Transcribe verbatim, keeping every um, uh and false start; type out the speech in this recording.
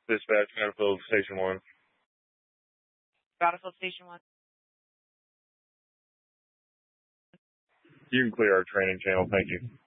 Dispatch, Battlefield Station one. Battlefield Station one. You can clear our training channel. Thank you.